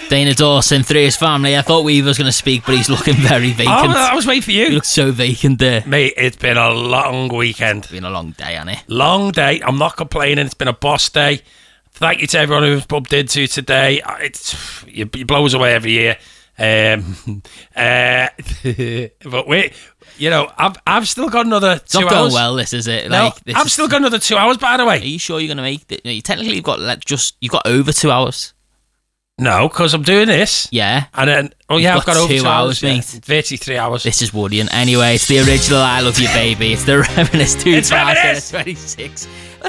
Dana Dawson, through his family. I thought Weaver was going to speak, but he's looking very vacant. Oh, I was waiting for He you. looks so vacant there. Mate, it's been a long weekend. It's been a long day, hasn't it? Long day. I'm not complaining. It's been a boss day. Thank you to everyone who's bumped into today. You blow us away every year. But I've still got another 2 hours. It's not going well, this, is it? No, I've still got another 2 hours, by the Are way. you sure you're going to make it? You technically, you've got over 2 hours. No, because I'm doing this. Yeah. And then, I've got over 2 2 hours, mate. yeah. 33 hours. This is worrying. Anyway, it's the original I Love You Baby. It's the Reminisce It's Reminisce! 2026.